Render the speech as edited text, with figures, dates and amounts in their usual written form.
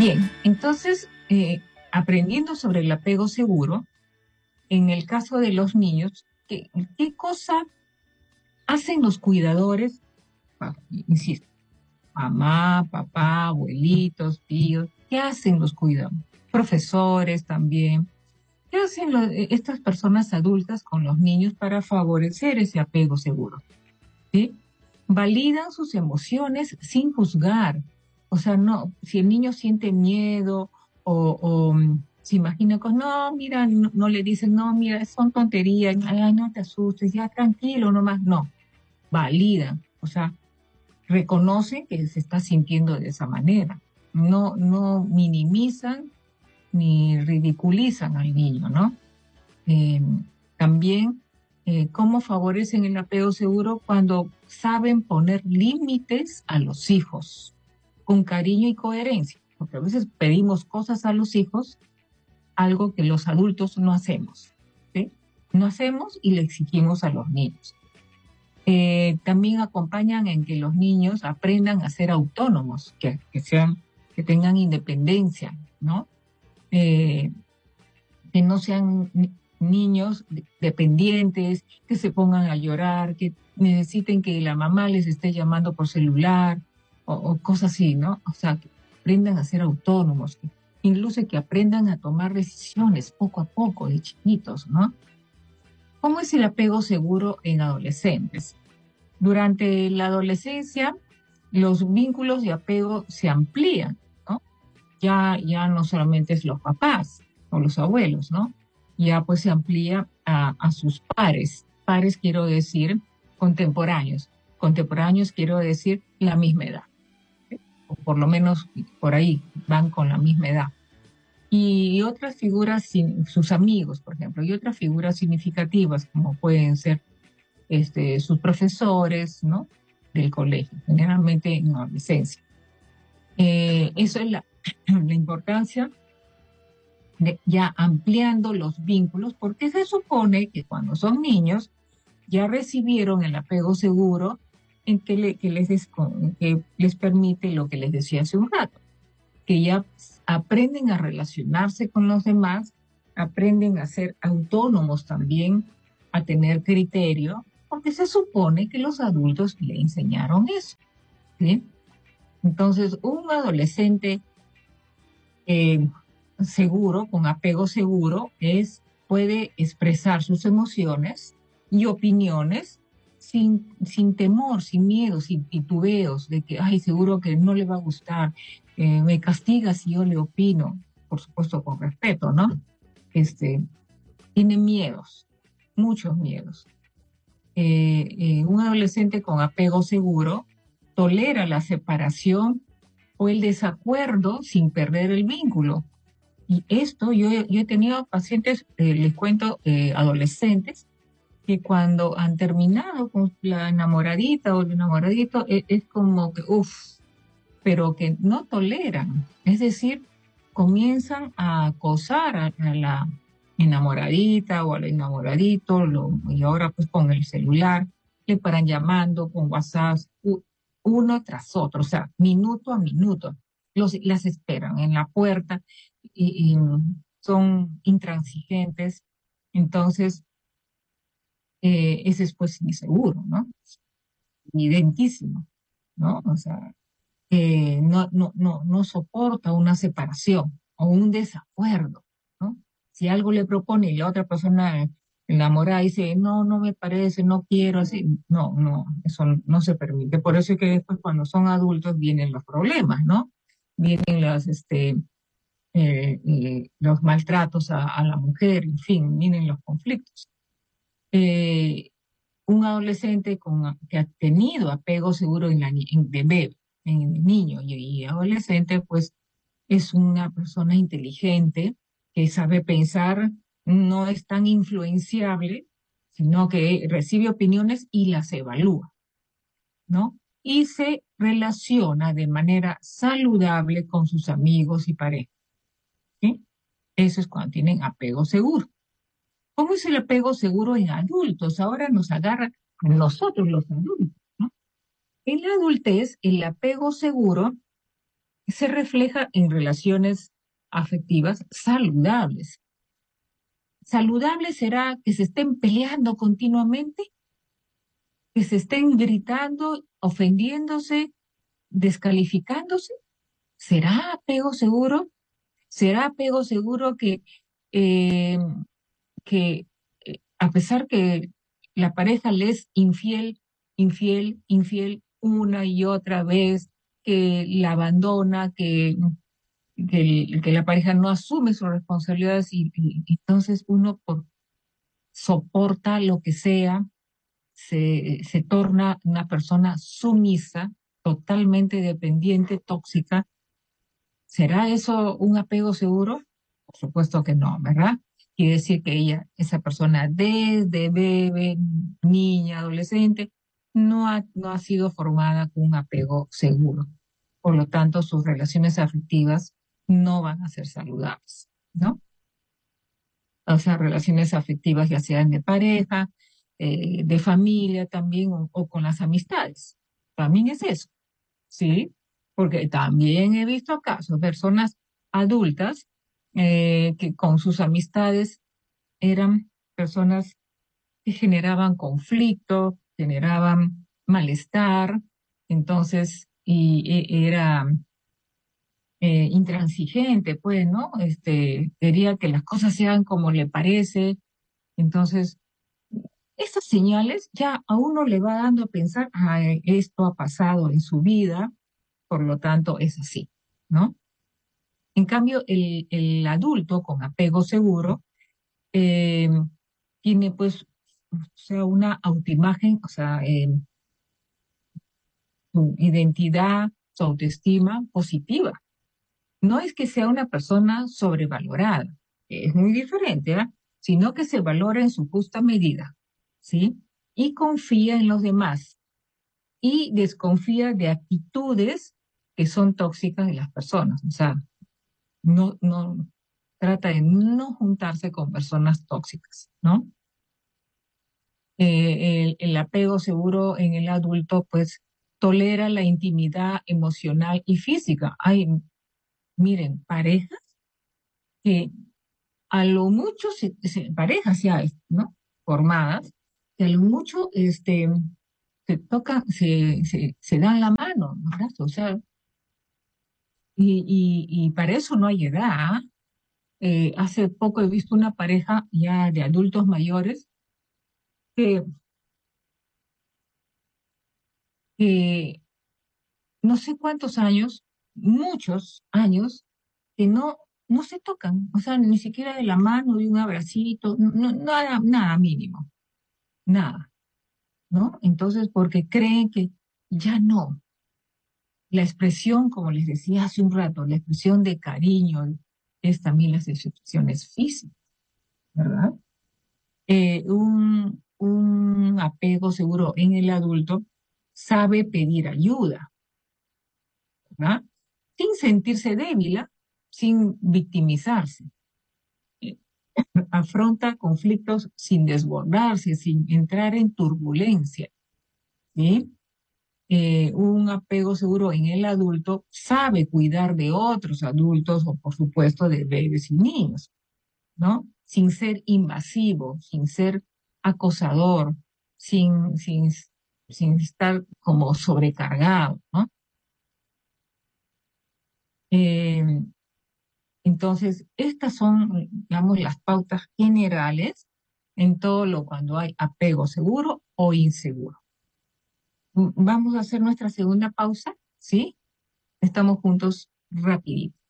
Bien, entonces, aprendiendo sobre el apego seguro, en el caso de los niños, ¿qué cosa hacen los cuidadores? Insisto, mamá, papá, abuelitos, tíos, ¿qué hacen los cuidadores? Profesores también. ¿Qué hacen estas personas adultas con los niños para favorecer ese apego seguro? ¿Sí? Validan sus emociones sin juzgar. O sea, no, si el niño siente miedo o se imagina cosas, no, mira, no le dicen, no, mira, son tonterías, ay, no te asustes, ya tranquilo nomás. No, validan, o sea, reconocen que se está sintiendo de esa manera. No minimizan ni ridiculizan al niño, ¿no? Eh, También, cómo favorecen el apego seguro cuando saben poner límites a los hijos con cariño y coherencia, porque a veces pedimos cosas a los hijos, algo que los adultos no hacemos, ¿sí? No hacemos y le exigimos a los niños. También acompañan en que los niños aprendan a ser autónomos, que tengan independencia, ¿no? Eh, que no sean niños dependientes, que se pongan a llorar, que necesiten que la mamá les esté llamando por celular o cosas así, ¿no? O sea, que aprendan a ser autónomos, incluso que aprendan a tomar decisiones poco a poco de chiquitos, ¿no? ¿Cómo es el apego seguro en adolescentes? Durante la adolescencia, los vínculos de apego se amplían, ¿no? Ya no solamente es los papás o los abuelos, ¿no? Ya pues se amplía a sus pares. Pares quiero decir contemporáneos. Contemporáneos quiero decir la misma edad. ¿Sí? O por lo menos por ahí van con la misma edad. Y otras figuras, sus amigos, por ejemplo, y otras figuras significativas como pueden ser sus profesores, ¿no? Del colegio, generalmente en adolescencia. Eso es la importancia de ya ampliando los vínculos, porque se supone que cuando son niños ya recibieron el apego seguro en que les permite lo que les decía hace un rato, que ya aprenden a relacionarse con los demás, aprenden a ser autónomos también, a tener criterio, porque se supone que los adultos le enseñaron eso, ¿sí? Entonces, un adolescente eh, seguro, con apego seguro, puede expresar sus emociones y opiniones sin temor, sin miedo, sin titubeos de que, ay, seguro que no le va a gustar, me castiga si yo le opino, por supuesto con respeto, ¿no? Este, Tiene miedos, muchos miedos. Un adolescente con apego seguro tolera la separación o el desacuerdo sin perder el vínculo. Y esto, yo he tenido pacientes, les cuento, adolescentes, que cuando han terminado con la enamoradita o el enamoradito, es como que, uff, pero que no toleran. Es decir, comienzan a acosar a la enamoradita o al enamoradito, y ahora pues con el celular, le paran llamando con WhatsApp, uno tras otro, o sea, minuto a minuto. Las esperan en la puerta y son intransigentes. Entonces, ese es pues inseguro, ¿no? Evidentísimo, ¿no? O sea, no soporta una separación o un desacuerdo, ¿no? Si algo le propone y la otra persona enamorada dice, no, no me parece, no quiero, así, no, eso no se permite. Por eso es que después cuando son adultos vienen los problemas, ¿no? Vienen los maltratos a la mujer, en fin, vienen los conflictos. Eh, un adolescente que ha tenido apego seguro en bebé, en el niño y adolescente, pues es una persona inteligente que sabe pensar, no es tan influenciable, sino que recibe opiniones y las evalúa, ¿no? Y se relaciona de manera saludable con sus amigos y parejas, ¿sí? Eso es cuando tienen apego seguro. ¿Cómo es el apego seguro en adultos? Ahora nos agarra a nosotros los adultos, ¿no? En la adultez, el apego seguro se refleja en relaciones afectivas saludables. ¿Saludable será que se estén peleando continuamente, que se estén gritando, ofendiéndose, descalificándose? ¿Será apego seguro? ¿Será apego seguro eh, que a pesar que la pareja le es infiel, infiel, infiel una y otra vez, que la abandona, que la pareja no asume sus responsabilidades y entonces uno soporta lo que sea, se torna una persona sumisa, totalmente dependiente, tóxica? ¿Será eso un apego seguro? Por supuesto que no, ¿verdad? Quiere decir que esa persona desde bebé, niña, adolescente, no ha sido formada con un apego seguro. Por lo tanto, sus relaciones afectivas no van a ser saludables, ¿no? O sea, relaciones afectivas ya sean de pareja, de familia también, o con las amistades. También es eso. ¿Sí? Porque también he visto casos, personas adultas que con sus amistades eran personas que generaban conflicto, generaban malestar, entonces, era intransigente, pues, ¿no? Quería que las cosas sean como le parece, entonces, esas señales ya a uno le va dando a pensar, ah, esto ha pasado en su vida, por lo tanto es así, ¿no? En cambio, el adulto con apego seguro eh, tiene pues, o sea, una autoimagen, o sea, su identidad, su autoestima positiva. No es que sea una persona sobrevalorada, es muy diferente, ¿ah? Sino que se valora en su justa medida, ¿sí? Y confía en los demás y desconfía de actitudes que son tóxicas de las personas. O sea, no trata de no juntarse con personas tóxicas, ¿no? El apego seguro en el adulto, pues, tolera la intimidad emocional y física. Hay, miren, parejas que a lo mucho, parejas ya, ¿no? Formadas, que a lo mucho, se tocan, se dan la mano, ¿verdad? O sea, y para eso no hay edad, ¿ah? Hace poco he visto una pareja ya de adultos mayores que, que no sé cuántos años, muchos años, que no se tocan, o sea, ni siquiera de la mano, de un abracito, nada, nada mínimo, nada, ¿no? Entonces, porque creen que ya no. La expresión, como les decía hace un rato, la expresión de cariño es también las expresiones físicas, ¿verdad? Un apego seguro en el adulto sabe pedir ayuda, ¿verdad? Sin sentirse débil, ¿ah? Sin victimizarse. Eh, Afronta conflictos sin desbordarse, sin entrar en turbulencia, ¿sí? Un apego seguro en el adulto sabe cuidar de otros adultos o, por supuesto, de bebés y niños, ¿no? Sin ser invasivo, sin ser acosador, sin, sin, sin estar como sobrecargado, ¿no? Eh, entonces, estas son, digamos, las pautas generales en todo lo cuando hay apego seguro o inseguro. Vamos a hacer nuestra segunda pausa, ¿sí? Estamos juntos rapidito.